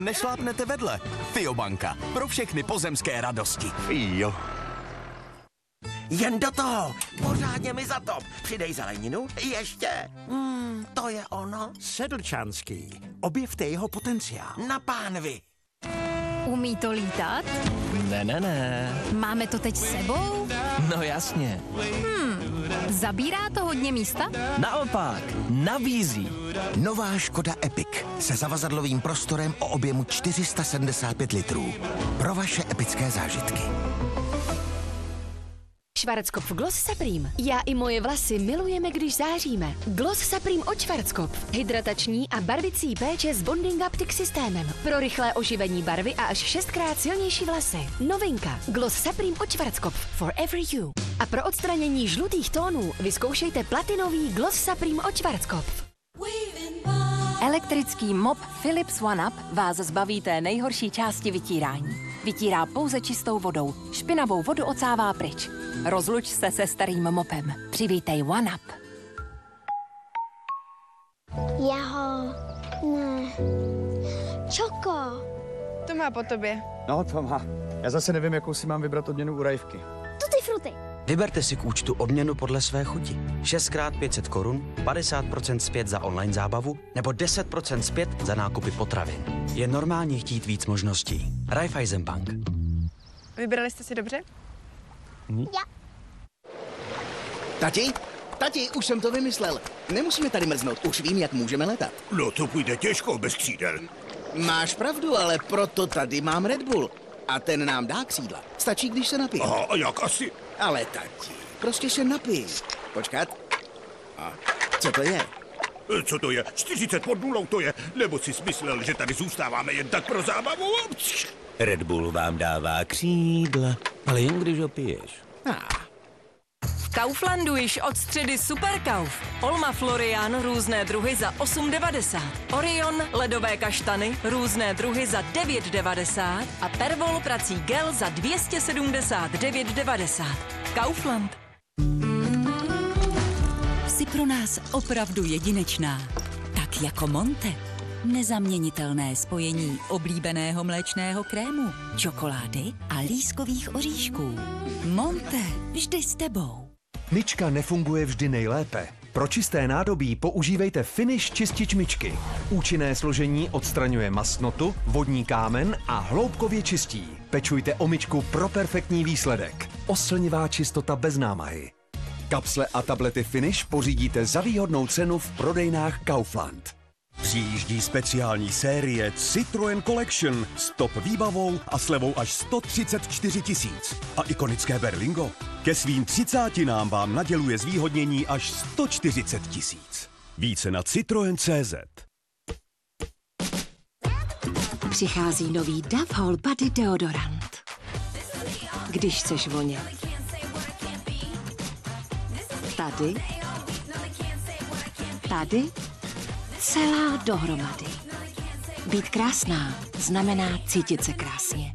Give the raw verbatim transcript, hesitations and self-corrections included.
Nešlápnete vedle. Fiobanka. Pro všechny pozemské radosti. Jo. Jen do toho. Pořádně mi zatop. Přidej zeleninu. Ještě. Hmm, to je ono. Sedlčanský. Objevte jeho potenciál. Na pánvi. Umí to lítat? Ne, ne, ne. Máme to teď s sebou? No jasně. Hmm. Zabírá to hodně místa? Naopak, nabízí. Nová Škoda Epic se zavazadlovým prostorem o objemu čtyři sta sedmdesát pět litrů. Pro vaše epické zážitky. Schwarzkopf Gloss Supreme. Já i moje vlasy milujeme, když záříme. Gloss Supreme od Schwarzkopf. Hydratační a barvicí péče s Bonding Optic systémem. Pro rychlé oživení barvy a až šestkrát silnější vlasy. Novinka. Gloss Supreme od Schwarzkopf. For every you. A pro odstranění žlutých tónů vyzkoušejte platinový Gloss Supreme od Schwarzkopf. Elektrický mop Philips OneUp vás zbaví té nejhorší části vytírání. Vytírá pouze čistou vodou. Špinavou vodu ocává pryč. Rozluč se se starým mopem. Přivítej OneUp. Jaho, ne, čoko. To má po tobě. No, to má. Já zase nevím, jakou si mám vybrat odměnu u Rajvky. Tutti frutti. Vyberte si k účtu odměnu podle své chuti. šest krát pět set korun, padesát procent zpět za online zábavu nebo deset procent zpět za nákupy potravin. Je normálně chtít víc možností. Raiffeisenbank. Vybrali jste si dobře? Hm? Já. Tati? Tati, už jsem to vymyslel. Nemusíme tady mrznout, už vím, jak můžeme letat. No to půjde těžko bez křídel. Máš pravdu, ale proto tady mám Red Bull. A ten nám dá křídla. Stačí, když se napije. Aha, a jak asi? Ale tati, prostě se napij. Počkat. A co to je? Co to je? čtyřicet pod nulou to je. Nebo jsi smyslel, že tady zůstáváme jen tak pro zábavu? Red Bull vám dává křídla, ale jen když ho piješ. Ah. V Kauflandu již od středy Superkauf. Olma Florian různé druhy za osm devadesát. Orion ledové kaštany různé druhy za devět devadesát a Pervol prací gel za dvě stě sedmdesát devět devadesát. Kaufland. Jsi pro nás opravdu jedinečná. Tak jako Monte. Nezaměnitelné spojení oblíbeného mléčného krému, čokolády a lískových oříšků. Monte, vždy s tebou. Myčka nefunguje vždy nejlépe. Pro čisté nádobí používejte Finish čistič myčky. Účinné složení odstraňuje mastnotu, vodní kámen a hloubkově čistí. Pečujte o myčku pro perfektní výsledek. Oslnivá čistota bez námahy. Kapsle a tablety Finish pořídíte za výhodnou cenu v prodejnách Kaufland. Přijíždí speciální série Citroën Collection s top výbavou a slevou až sto třicet čtyři tisíc. A ikonické Berlingo ke svým třicátinám vám naděluje zvýhodnění až sto čtyřicet tisíc. Více na citroen tečka cé zet. Přichází nový Dove Whole Body deodorant. Když chceš vonět. Tady. Tady. Celá dohromady. Být krásná znamená cítit se krásně.